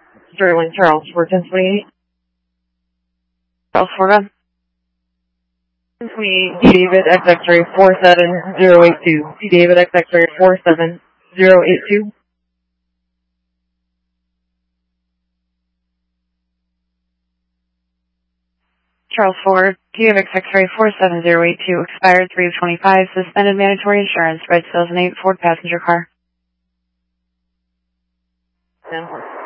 Sterling Charles for 1028. Charles Florida. 1028 David X-Ray 47082. David X-Ray 47082. Charles Ford, DMX X-Ray 47082, expired 3/25, suspended mandatory insurance, red 2008 Ford passenger car. 10-4.